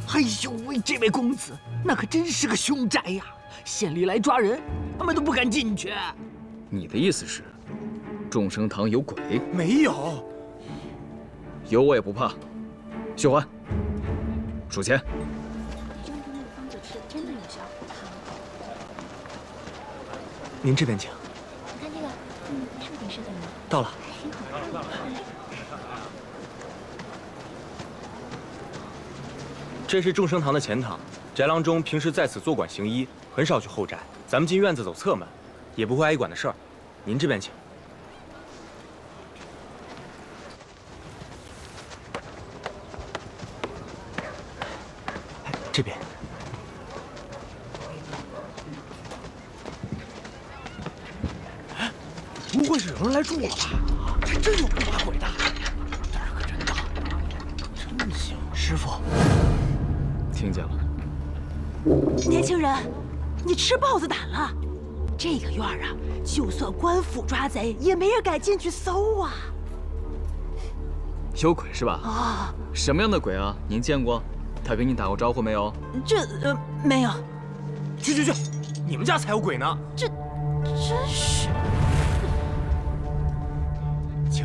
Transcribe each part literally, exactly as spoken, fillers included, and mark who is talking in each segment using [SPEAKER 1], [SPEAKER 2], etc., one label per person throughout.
[SPEAKER 1] 哎呦喂，这位公子，那可真是个凶宅呀！县里来抓人，他们都不敢进去。
[SPEAKER 2] 你的意思是，众生堂有鬼？
[SPEAKER 3] 没有，
[SPEAKER 2] 有我也不怕。秀环，数钱。
[SPEAKER 4] 真的那个方子吃的真的有效。
[SPEAKER 3] 您这边请。
[SPEAKER 4] 你看这个，嗯，是不是挺适合你的？
[SPEAKER 3] 到了。
[SPEAKER 4] 挺好看的。
[SPEAKER 3] 这是众生堂的前堂，翟郎中平时在此坐馆行医，很少去后宅。咱们进院子走侧门，也不会挨管的事儿。您这边请。这边。
[SPEAKER 1] 不会是有人来住了吧？还真有不把鬼的，胆儿可真大，真行。师傅，
[SPEAKER 2] 听见了。
[SPEAKER 5] 年轻人，你吃豹子胆了？这个院儿啊，就算官府抓贼，也没人敢进去搜啊。
[SPEAKER 2] 有鬼是吧？
[SPEAKER 5] 啊，
[SPEAKER 2] 什么样的鬼啊？您见过？他跟你打过招呼没有？
[SPEAKER 5] 这呃没有。
[SPEAKER 3] 去去去，你们家才有鬼呢！
[SPEAKER 5] 这真是。
[SPEAKER 3] 请。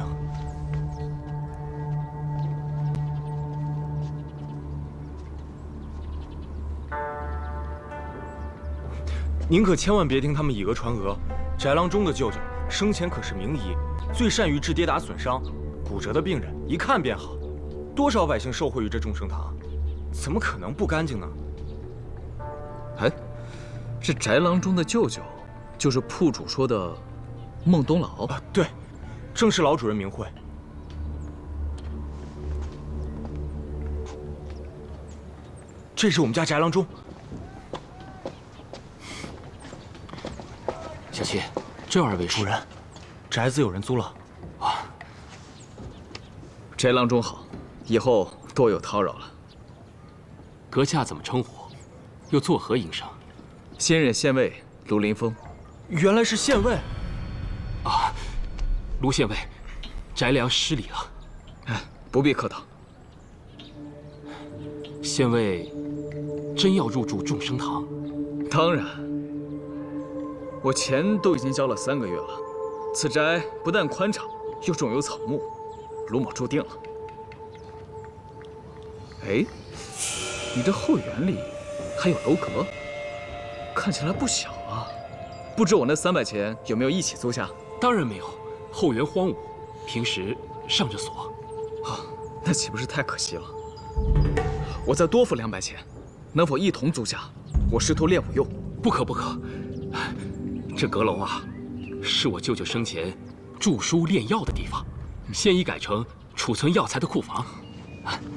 [SPEAKER 3] 您可千万别听他们以讹传讹。翟郎中的舅舅生前可是名医，最善于治跌打损伤，骨折的病人一看便好。多少百姓受惠于这众生堂，怎么可能不干净呢？
[SPEAKER 2] 哎，这翟郎中的舅舅，就是铺主说的孟东老
[SPEAKER 3] 啊？对，正是老主人名讳。这是我们家翟郎中。
[SPEAKER 6] 小七，这二位是
[SPEAKER 3] 主人，宅子有人租了。
[SPEAKER 6] 啊，
[SPEAKER 2] 翟郎中好，以后多有叨扰了。
[SPEAKER 6] 阁下怎么称呼？又作何营生？
[SPEAKER 2] 新任县尉卢林峰。
[SPEAKER 3] 原来是县尉。
[SPEAKER 6] 啊，卢县尉，翟良失礼了。
[SPEAKER 2] 哎，不必客套。
[SPEAKER 6] 县尉真要入住众生堂？
[SPEAKER 2] 当然。我钱都已经交了三个月了，此宅不但宽敞，又种有草木，卢某住定了。哎，你这后园里还有楼阁，看起来不小啊。不知我那三百钱有没有一起租下？
[SPEAKER 6] 当然没有，后园荒芜，平时上着锁。
[SPEAKER 2] 啊，那岂不是太可惜了？我再多付两百钱，能否一同租下？我师徒练武用。
[SPEAKER 6] 不可不可。这阁楼啊，是我舅舅生前著书炼药的地方，现已改成储存药材的库房。